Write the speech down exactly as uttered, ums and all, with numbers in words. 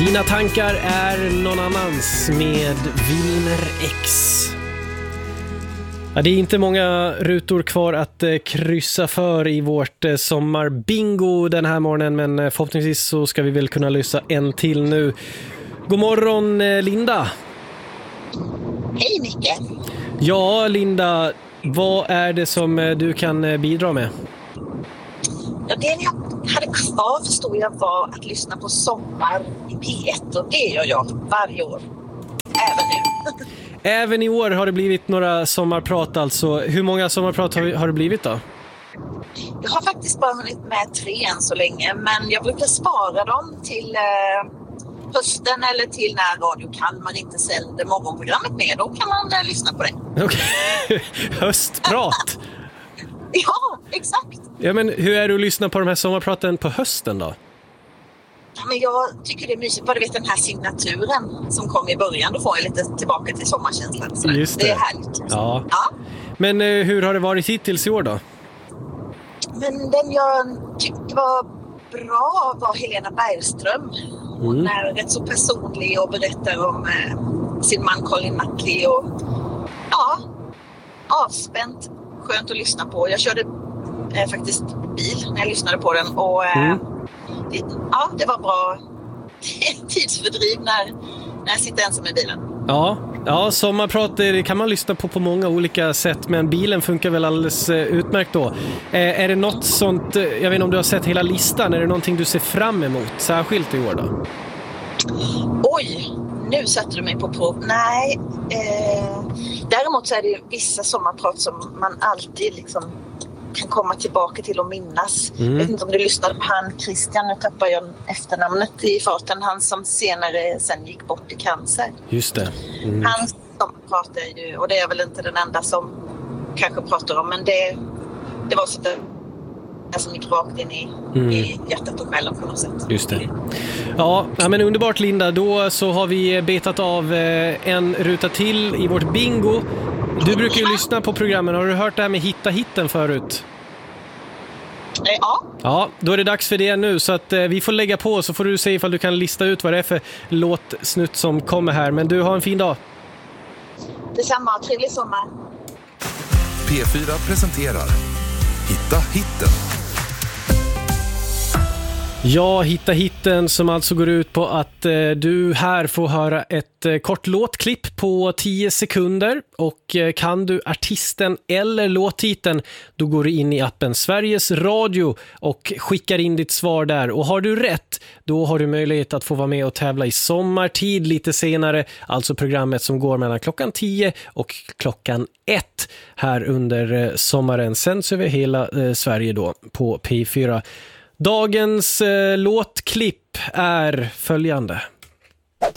Dina tankar är någon annans med Wilmer X. Ja, det är inte många rutor kvar att eh, kryssa för i vårt eh, sommarbingo den här morgonen, men eh, förhoppningsvis så ska vi väl kunna lösa en till nu. God morgon eh, Linda. Hej Micke. Ja Linda, vad är det som eh, du kan eh, bidra med? Ja, det jag hade kvar förstod jag var att lyssna på Sommar i P ett, och det gör jag varje år. Även nu. Även i år har det blivit några sommarprat alltså. Hur många sommarprat har, har det blivit då? Jag har faktiskt bara hunnit med tre än så länge, men jag brukar spara dem till eh, hösten eller till när Radio Kalmar inte sänder morgonprogrammet med. Då kan man eh, lyssna på det. Okej, höstprat. Ja, exakt. Ja, men hur är det att lyssna på de här sommarpraten på hösten då? Ja, men jag tycker det är mysigt. Bara du vet den här signaturen som kom i början, då får jag lite tillbaka till sommarkänslan. Så Just det. det är härligt. Ja. Ja. Men eh, hur har det varit hittills i år då? Men den jag tyckte var bra var Helena Bergström. Hon Mm. är rätt så personlig och berättar om eh, sin man Colin Nutley. Och, ja, avspänt. Skönt att lyssna på. Jag körde eh, faktiskt bil när jag lyssnade på den. Och eh, Mm. det, ja, det var bra tidsfördriv när, när jag sitter ensam i bilen. Ja, ja, sommarprat det kan man lyssna på på många olika sätt, men bilen funkar väl alldeles eh, utmärkt då. Eh, är det något sånt, eh, jag vet inte om du har sett hela listan, är det någonting du ser fram emot, särskilt i år då? Oj, nu sätter du mig på prov. Nej, eh, däremot så är det ju vissa sommarprat som man alltid liksom kan komma tillbaka till och minnas. Mm. Jag vet inte om du lyssnade på han Christian, nu tappar jag efternamnet i farten, han som senare sen gick bort i cancer. Just det. Mm. Han sommarprat är ju, och det är jag väl inte den enda som kanske pratar om, men det, det var så att det som gick rakt in i, Mm. i hjärtat och själen på något sätt. Just det. Ja, ja, men underbart Linda. Då så har vi betat av eh, en ruta till i vårt bingo. Du brukar ju lyssna på programmen. Har du hört det här med Hitta hitten förut? Eh, ja. Ja, då är det dags för det nu. Så att eh, vi får lägga på, så får du se ifall du kan lista ut vad det är för låtsnutt som kommer här. Men du, har en fin dag. Detsamma, trevlig sommar. P fyra presenterar Hitta hitten. Ja, Hitta hitten som alltså går ut på att eh, du här får höra ett eh, kort låtklipp på tio sekunder, och eh, kan du artisten eller låttiteln, då går du in i appen Sveriges Radio och skickar in ditt svar där, och har du rätt, då har du möjlighet att få vara med och tävla i sommartid lite senare, alltså programmet som går mellan klockan tio och klockan ett här under eh, sommaren, sänds över hela eh, Sverige då på P fyra. Dagens eh, låtklipp är följande.